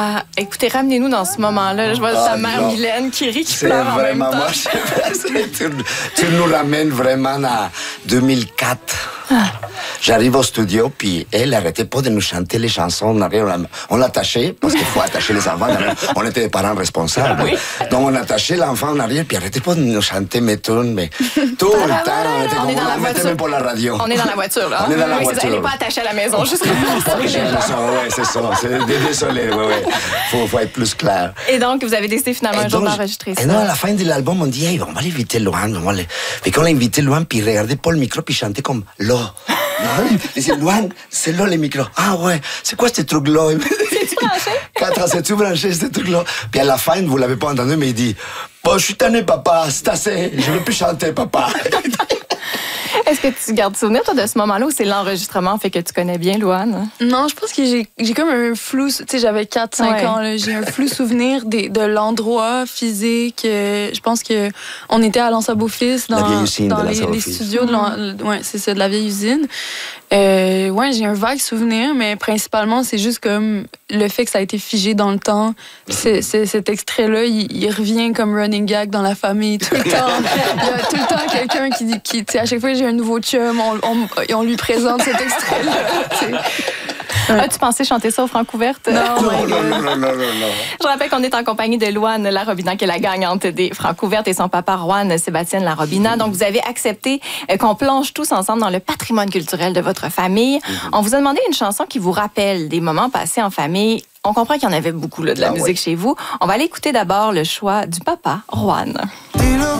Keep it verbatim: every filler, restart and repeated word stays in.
Ah, écoutez, ramenez-nous dans ce moment-là. Je vois Ah, ta mère non. Mylène qui rit, qui pleure en même temps. Moi, je... tu, tu nous ramènes vraiment à deux mille quatre. Ah. J'arrive au studio, puis elle n'arrêtait pas de nous chanter les chansons. On l'attachait, parce qu'il faut attacher les enfants. On était des parents responsables. Oui. Donc, on attachait l'enfant en arrière, puis elle n'arrêtait pas de nous chanter mes tunes, mais tout le voilà, temps, on était on comme est dans la on mettait même pour la radio. On est dans la voiture, là. On est dans la oui, voiture. Elle n'est pas attachée à la maison, juste comme Oui, c'est ça. Désolé, oui, oui. Faut, faut être plus clair. Et donc, vous avez décidé finalement et un donc, jour d'enregistrer ça. Et non, à la fin de l'album, on dit, hey, on va l'inviter Louane. On va les... Et quand on l'a invité Louane, puis il regardait pas le micro, puis il chantait comme là. Il disait, Louane, c'est là les micros. Ah ouais, c'est quoi ce truc-là? C'est-tu branché? Quand c'est-tu branché, ce truc-là? Puis à la fin, vous l'avez pas entendu, mais il dit, bon, je suis tanné, papa, c'est assez, je veux plus chanter, papa. Est-ce que tu gardes souvenir, toi, de ce moment-là, ou c'est l'enregistrement fait que tu connais bien Louane? Non, je pense que j'ai, j'ai comme un flou... Tu sais, j'avais quatre cinq ouais. ans, là, j'ai un flou souvenir des, de l'endroit physique. Euh, je pense qu'on était à l'Anse-à-Beaufils, dans, dans les, les studios de l'An- ouais, c'est ça, de la vieille usine. Euh, ouais, j'ai un vague souvenir, mais principalement, c'est juste comme le fait que ça a été figé dans le temps. C'est, c'est, cet extrait-là, il, il revient comme running gag dans la famille tout le temps. Il y a tout le temps quelqu'un qui dit, qui, tu sais, à chaque fois que j'ai un nouveau chum, on, on, on lui présente cet extrait-là. T'sais. As-tu pensé chanter ça au Francouverte? Non, non, non, non, non, non, non. Je rappelle qu'on est en compagnie de Louane Larobina, qui est la gagnante des Francouvertes, et son papa, Rohan Sébastien Larobina. Donc, vous avez accepté qu'on plonge tous ensemble dans le patrimoine culturel de votre famille. Mm-hmm. On vous a demandé une chanson qui vous rappelle des moments passés en famille. On comprend qu'il y en avait beaucoup là, de la ah, musique oui. chez vous. On va aller écouter d'abord le choix du papa, Rohan.